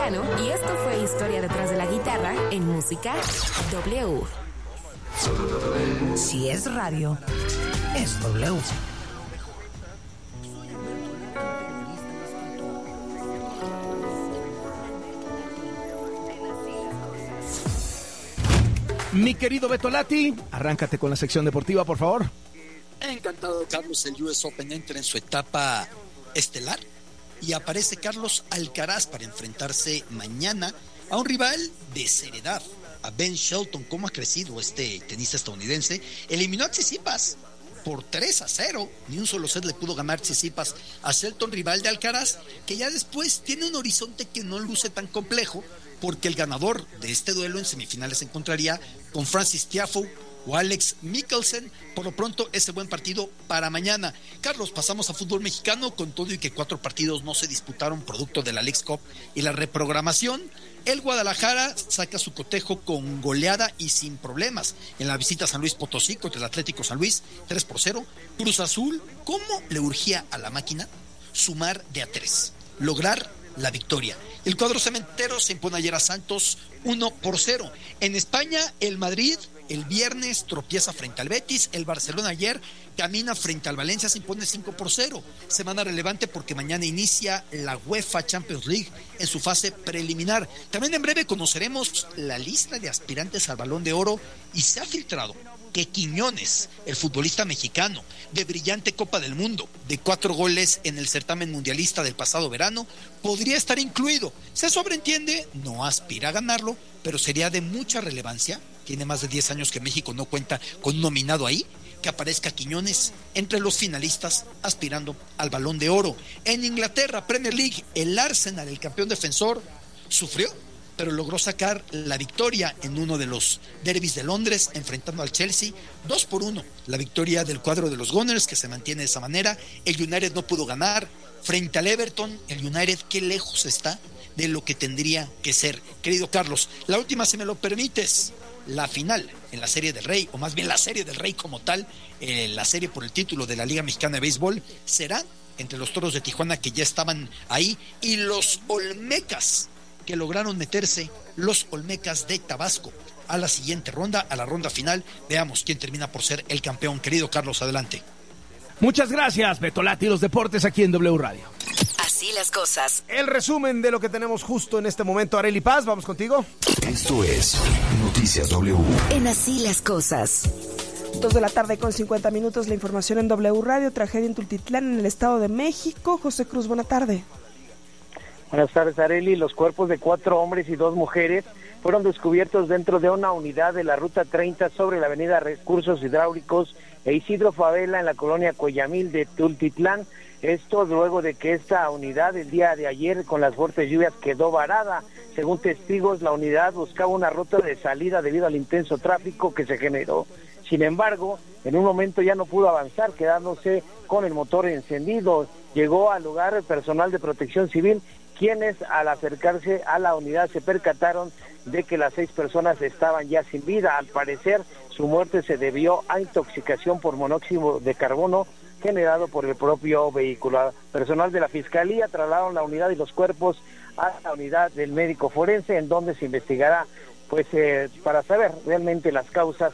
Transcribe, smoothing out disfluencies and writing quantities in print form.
mexicano y esto fue Historia detrás de la guitarra en Música W. Si es radio, es W. Mi querido Beto Lati, arráncate con la sección deportiva, por favor. Encantado, Carlos. El US Open entra en su etapa estelar y aparece Carlos Alcaraz para enfrentarse mañana a un rival de seriedad, a Ben Shelton. ¿Cómo ha crecido este tenista estadounidense? Eliminó a Tsitsipas por 3-0, ni un solo set le pudo ganar Tsitsipas a Shelton, rival de Alcaraz, que ya después tiene un horizonte que no luce tan complejo, porque el ganador de este duelo en semifinales se encontraría con Francis Tiafoe o Alex Michelsen. Por lo pronto, ese buen partido para mañana. Carlos, pasamos a fútbol mexicano, con todo y que 4 partidos no se disputaron producto de la Leagues Cup y la reprogramación. El Guadalajara saca su cotejo con goleada y sin problemas en la visita a San Luis Potosí contra el Atlético San Luis, 3-0. Cruz Azul, ¿cómo le urgía a la máquina sumar de a 3? Lograr la victoria. El cuadro cementero se impone ayer a Santos 1-0. En España, el Madrid el viernes tropieza frente al Betis. El Barcelona ayer camina frente al Valencia, se impone 5-0. Semana relevante porque mañana inicia la UEFA Champions League en su fase preliminar. También en breve conoceremos la lista de aspirantes al Balón de Oro y se ha filtrado que Quiñones, el futbolista mexicano de brillante Copa del Mundo, de 4 goles en el certamen mundialista del pasado verano, podría estar incluido. Se sobreentiende, no aspira a ganarlo, pero sería de mucha relevancia. Tiene más de 10 años que México no cuenta con un nominado ahí, que aparezca Quiñones entre los finalistas aspirando al Balón de Oro. En Inglaterra, Premier League, el Arsenal, el campeón defensor, sufrió, pero logró sacar la victoria en uno de los derbis de Londres, enfrentando al Chelsea 2-1. La victoria del cuadro de los Gunners, que se mantiene de esa manera. El United no pudo ganar frente al Everton. El United, qué lejos está de lo que tendría que ser. Querido Carlos, la última, si me lo permites, la final en la Serie del Rey, o más bien la Serie del Rey como tal, la serie por el título de la Liga Mexicana de Béisbol, será entre los Toros de Tijuana, que ya estaban ahí, y los Olmecas, que lograron meterse, los Olmecas de Tabasco, a la siguiente ronda, a la ronda final. Veamos quién termina por ser el campeón. Querido Carlos, adelante. Muchas gracias, Beto Lati, los deportes aquí en W Radio. Así las cosas. El resumen de lo que tenemos justo en este momento. Arely Paz, vamos contigo. Esto es Noticias W. En Así las cosas. 2:50 p.m, la información en W Radio. Tragedia en Tultitlán, en el Estado de México. José Cruz, buena tarde. Buenas tardes, Arely. Los cuerpos de 4 hombres y 2 mujeres fueron descubiertos dentro de una unidad de la Ruta 30 sobre la avenida Recursos Hidráulicos e Isidro Favela en la colonia Coyamil de Tultitlán. Esto luego de que esta unidad el día de ayer, con las fuertes lluvias, quedó varada. Según testigos, la unidad buscaba una ruta de salida debido al intenso tráfico que se generó. Sin embargo, en un momento ya no pudo avanzar, quedándose con el motor encendido. Llegó al lugar el personal de Protección Civil, quienes al acercarse a la unidad se percataron de que las 6 personas estaban ya sin vida. Al parecer, su muerte se debió a intoxicación por monóxido de carbono generado por el propio vehículo. Personal de la Fiscalía trasladaron la unidad y los cuerpos a la unidad del médico forense, en donde se investigará para saber realmente las causas